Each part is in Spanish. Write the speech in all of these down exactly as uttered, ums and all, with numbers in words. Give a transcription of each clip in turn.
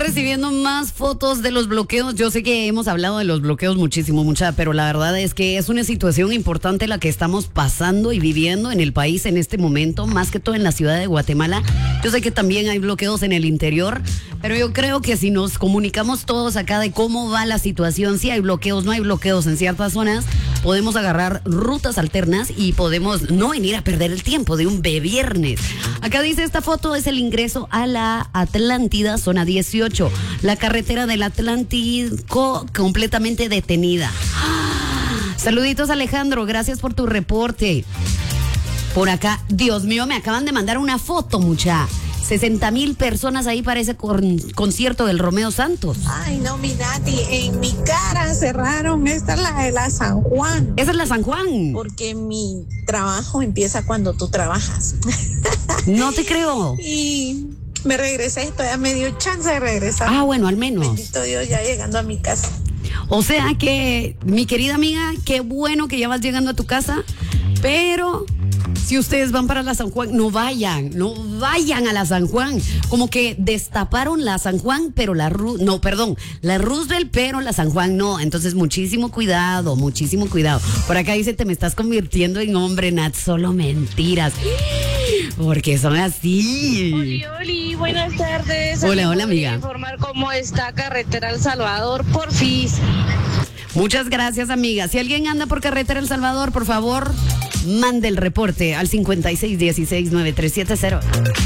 recibiendo más fotos de los bloqueos. Yo sé que hemos hablado de los bloqueos muchísimo, mucha, pero la verdad es que es una situación importante la que estamos pasando y viviendo en el país en este momento, más que todo en la ciudad de Guatemala. Yo sé que también hay bloqueos en el interior, pero yo creo que si nos comunicamos todos acá de cómo va la situación, si hay bloqueos, no hay bloqueos en ciertas zonas, podemos agarrar rutas alternas y podemos no venir a perder el tiempo de un viernes. Acá dice, esta foto es el ingreso a la Atlántida, zona dieciocho. La carretera del Atlántico completamente detenida. Saluditos, Alejandro, gracias por tu reporte. Por acá, Dios mío, me acaban de mandar una foto, mucha. sesenta mil personas ahí para ese con, concierto del Romeo Santos. Ay, no, mi Nati, en mi cara cerraron. Esta es la de la San Juan. Esa es la San Juan. Porque mi trabajo empieza cuando tú trabajas. No te creo. Y me regresé, todavía me dio chance de regresar. Ah, bueno, al menos. Bendito Dios, ya llegando a mi casa. O sea que, mi querida amiga, qué bueno que ya vas llegando a tu casa, pero si ustedes van para la San Juan, no vayan, no vayan a la San Juan. Como que destaparon la San Juan, pero la Ru, no, perdón, la Roosevelt, pero la San Juan no. Entonces, muchísimo cuidado, muchísimo cuidado. Por acá dice, te me estás convirtiendo en hombre, Nat, solo mentiras. Porque son así. Oli, Oli, buenas tardes. Hola, hola, amiga. Informar cómo está carretera El Salvador, porfis. Muchas gracias, amiga. Si alguien anda por carretera El Salvador, por favor, mande el reporte al cincuenta y seis dieciséis noventa y tres setenta.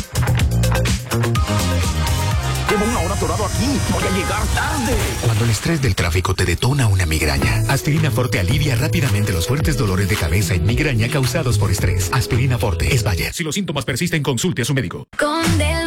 Llevo una hora atorado aquí. Voy a llegar tarde. Cuando el estrés del tráfico te detona una migraña, Aspirina Forte alivia rápidamente los fuertes dolores de cabeza y migraña causados por estrés. Aspirina Forte es Bayer. Si los síntomas persisten, consulte a su médico. Con Del